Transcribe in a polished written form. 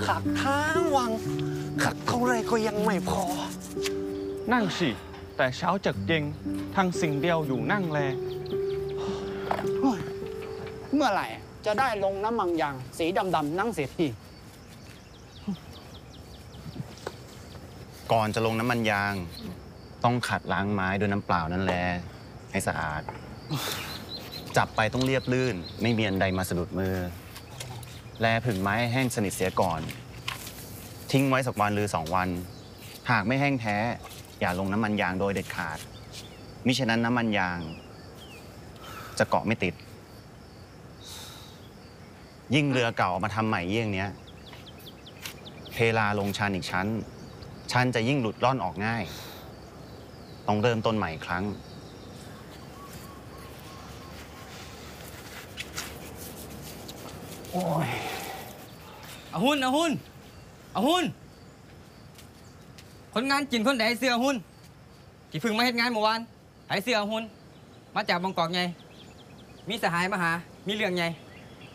ขักทั้งวังขักเท่าไรก็ยังไม่พอนั่งสิแต่เช้าจากเย็นทางสิ่งเดียวอยู่นั่งแลเมื่อไหร่จะได้ลงน้ำมังยางสีดำๆนั่งเสียทีก่อนจะลงน้ำมันยางต้องขัดล้างไม้ด้วยน้ำเปล่านั่นแหละให้สะอาด จับไปต้องเรียบลื่นไม่มีอันใดมาสะดุดมือแลผึ่งไม้ให้แห้งสนิทเสียก่อน ทิ้งไว้สักวันหรือ2 วันหากไม่แห้งแท้อย่าลงน้ำมันยางโดยเด็ดขาดมิฉะนั้นน้ำมันยางจะเกาะไม่ติดยิ่งเรือเก่ามาทำใหม่เยี่ยงเนี้ยเทลาลงชันอีกชั้นชันจะยิ่งหลุดร่อนออกง่ายต้องเริ่มต้นใหม่อีกครั้งโอ้ยเอาหุ้นคนงานกินคนใดเสื้อหุ้นกี่พึ่งมาเฮ็ดงานเมื่อวานไผเสื้อหุ้นมาจากบางกอกไงมีสหายมาหามีเรื่องไง